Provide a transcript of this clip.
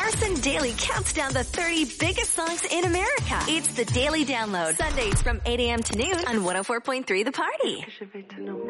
Carson Daly counts down the 30 biggest songs in America. It's the Daily Download, Sundays from 8 a.m. to noon on 104.3 The Party.